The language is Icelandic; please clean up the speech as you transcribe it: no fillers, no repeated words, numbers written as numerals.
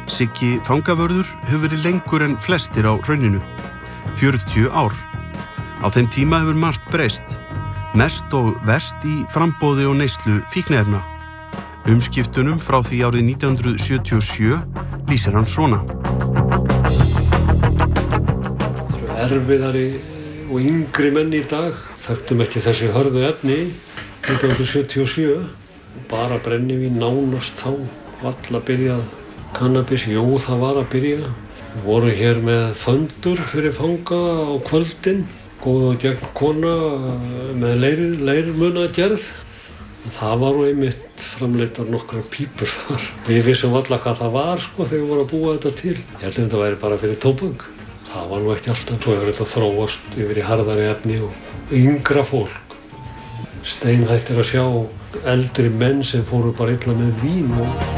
Siggi fangavörður hefur verið lengur en flestir á Hrauninu, 40 ár. Á þeim tíma hefur margt breyst, mest og verst í framboði og neyslu fíkniefna. Umskiptunum frá því árið 1977 lýsir hann svona. Erfiðari og yngri menn í dag þekktum ekki þessi hörðu efni 1977. Bara brennivín nánast þá, varla byrjað kannabis, jú það var að byrja. Við vorum hér með föndur fyrir fanga á kvöldin, góð og gegn kona með leirmunagerð. Það var nú einmitt framleiddar nokkrar pípur þar. Við vissum varla hvað það var þegar við vorum að búa þetta til. Ég held að þetta væri bara fyrir tóbak. Það var nú ekki alltaf, svo hefur þetta þróast yfir í harðari efni og yngra fólk. Steinhættir að sjá eldri menn sem fóru bara illa með vín og